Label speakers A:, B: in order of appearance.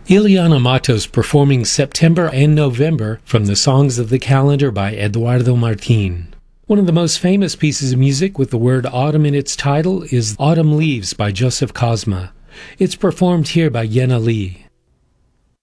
A: Ileana Matos performing September and November from the Songs of the Calendar by Eduardo Martín. One of the most famous pieces of music with the word autumn in its title is Autumn Leaves by Joseph Cosma. It's performed here by Yena Lee.